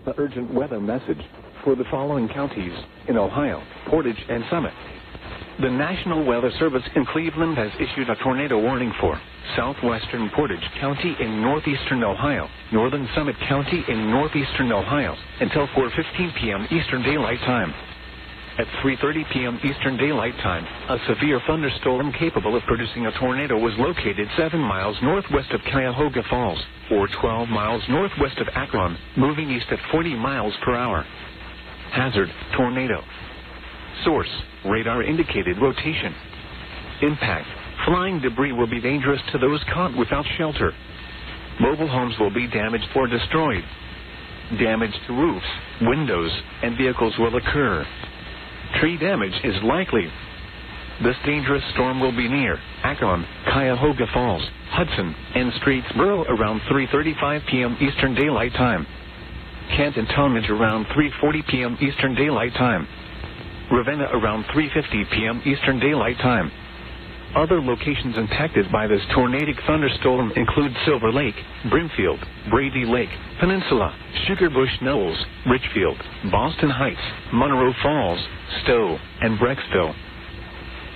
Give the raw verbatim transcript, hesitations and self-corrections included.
The urgent weather message for the following counties in Ohio: Portage and Summit. The National Weather Service in Cleveland has issued a tornado warning for southwestern Portage County in northeastern Ohio, northern Summit County in northeastern Ohio, until four fifteen p.m. Eastern Daylight Time. At three thirty p.m. Eastern Daylight Time, a severe thunderstorm capable of producing a tornado was located seven miles northwest of Cuyahoga Falls, or twelve miles northwest of Akron, moving east at forty miles per hour. Hazard: tornado. Source: radar indicated rotation. Impact: flying debris will be dangerous to those caught without shelter. Mobile homes will be damaged or destroyed. Damage to roofs, windows, and vehicles will occur. Tree damage is likely. This dangerous storm will be near Akron, Cuyahoga Falls, Hudson, and Streetsboro around three thirty-five p.m. Eastern Daylight Time. Kent and Talmadge around three forty p.m. Eastern Daylight Time. Ravenna around three fifty p.m. Eastern Daylight Time. Other locations impacted by this tornadic thunderstorm include Silver Lake, Brimfield, Brady Lake, Peninsula, Sugarbush Knolls, Richfield, Boston Heights, Monroe Falls, Stowe, and Brecksville.